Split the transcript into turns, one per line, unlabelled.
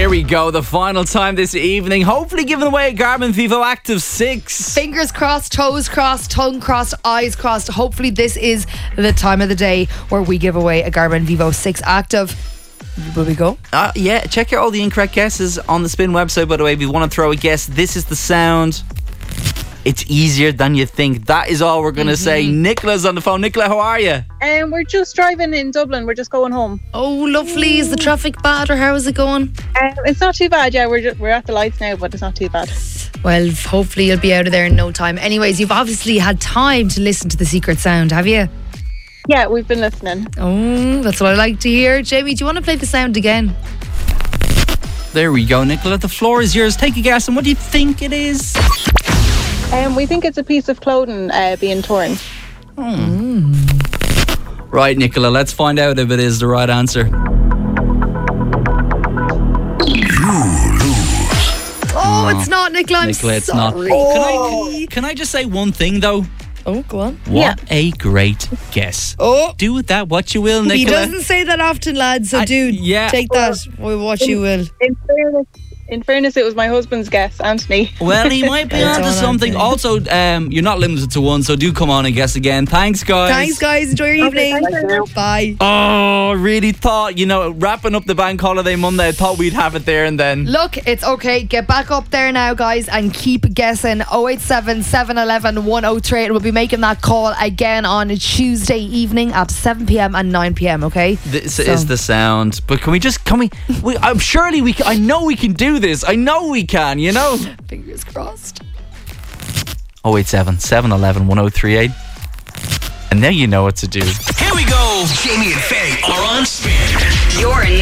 There we go, the final time this evening. Hopefully giving away a Garmin Vivo Active 6.
Fingers crossed, toes crossed, tongue crossed, eyes crossed. Hopefully this is the time of the day where we give away a Garmin Vivo 6 Active. Will we go?
Yeah, check out all the incorrect guesses on the Spin website, by the way. If you want to throw a guess, this is the sound. It's easier than you think. That is all we're going to say. Nicola's on the phone. Nicola, how are you?
We're just driving in Dublin. We're just going home.
Oh, lovely. Is the traffic bad or how is it going?
It's not too bad. Yeah, we're at the lights now, but it's not too bad.
Well, hopefully you'll be out of there in no time. Anyways, you've obviously had time to listen to the secret sound, have you?
Yeah, we've been listening.
Oh, that's what I like to hear. Jamie, do you want to play the sound again?
There we go, Nicola. The floor is yours. Take a guess, and what do you think it is?
We think it's a piece of clothing being torn.
Right, Nicola, let's find out if it is the right answer.
Oh, it's not, Nicola. I'm
Nicola, it's
sorry.
not. Can I just say one thing, though?
Oh, go on.
What a great guess.
Oh.
Do with that what you will, Nicola.
He doesn't say that often, lads, so dude, take that with what you will.
In fairness, it was my husband's guess, Anthony.
Well, he might be onto something. Also, you're not limited to one, so do come on and guess again. Thanks, guys.
Thanks, guys. Enjoy your evening. Bye.
Oh, really thought, wrapping up the bank holiday Monday, I thought we'd have it there and then.
Look, it's okay. Get back up there now, guys, and keep guessing. 087 711 1038. We'll be making that call again on Tuesday evening at 7 p.m. and 9 p.m, okay?
This is the sound. But I'm surely we can, I know we can do this. I know we can,
Fingers crossed.
087 711 1038. And now you know what to do.
Here we go. Jamie and Faye are on Spin.
You're